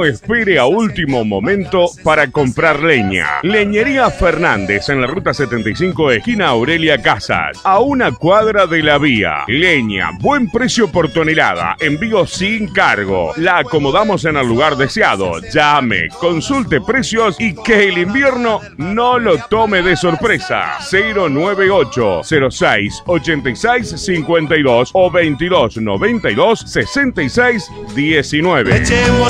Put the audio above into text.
No espere a último momento para comprar leña. Leñería Fernández en la ruta 75, esquina Aurelia Casas, a una cuadra de la vía. Leña, buen precio por tonelada, envío sin cargo. La acomodamos en el lugar deseado. Llame, consulte precios y que el invierno no lo tome de sorpresa. 098 06 86 52 o 22 92 66 19.